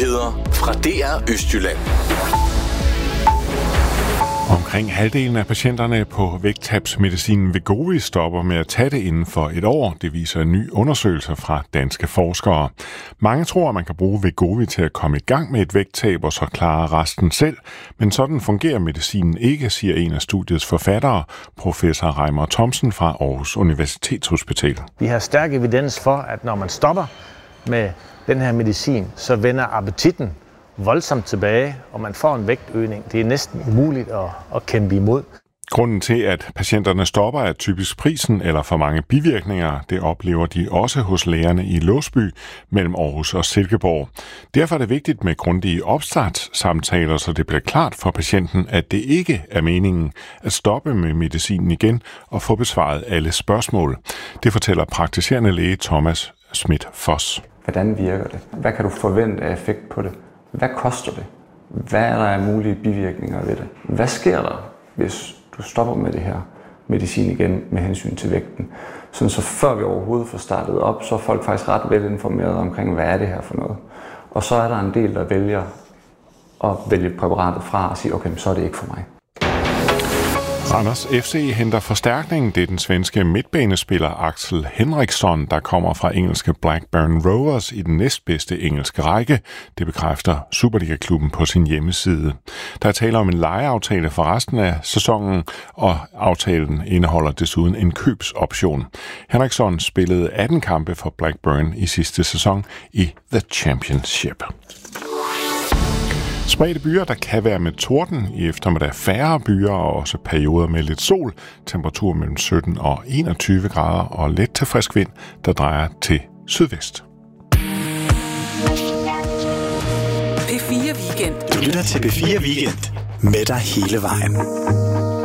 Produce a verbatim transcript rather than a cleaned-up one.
Nyheder fra D R Østjylland. Omkring halvdelen af patienterne på vægttabsmedicinen Wegovy stopper med at tage det inden for et år. Det viser en ny undersøgelse fra danske forskere. Mange tror, at man kan bruge Wegovy til at komme i gang med et vægttab og så klare resten selv. Men sådan fungerer medicinen ikke, siger en af studiets forfattere, professor Reimer Thomsen fra Aarhus Universitetshospital. Vi har stærk evidens for, at når man stopper med den her medicin, så vender appetitten voldsomt tilbage, og man får en vægtøgning. Det er næsten umuligt at, at kæmpe imod. Grunden til, at patienterne stopper, er typisk prisen eller for mange bivirkninger. Det oplever de også hos lægerne i Låsby mellem Aarhus og Silkeborg. Derfor er det vigtigt med grundige opstartssamtaler, så det bliver klart for patienten, at det ikke er meningen at stoppe med medicinen igen og få besvaret alle spørgsmål. Det fortæller praktiserende læge Thomas Schmidt Foss. Hvordan virker det? Hvad kan du forvente af effekt på det? Hvad koster det? Hvad er der af mulige bivirkninger ved det? Hvad sker der, hvis du stopper med det her medicin igen med hensyn til vægten? Sådan så før vi overhovedet får startet op, så er folk faktisk ret velinformerede omkring, hvad er det her for noget. Og så er der en del, der vælger at vælge præparatet fra og sige, okay, så er det ikke for mig. Randers F C henter forstærkning. Det er den svenske midtbanespiller Axel Henriksson, der kommer fra engelske Blackburn Rovers i den næstbedste engelske række. Det bekræfter Superliga-klubben på sin hjemmeside. Der er tale om en lejeaftale for resten af sæsonen, og aftalen indeholder desuden en købsoption. Henriksson spillede atten kampe for Blackburn i sidste sæson i The Championship. Spredte byer, der kan være med torden. I eftermiddag færre byer og også perioder med lidt sol. Temperatur mellem sytten og enogtyve grader og let til frisk vind, der drejer til sydvest. P fire Weekend. Du lytter til P fire Weekend med dig hele vejen.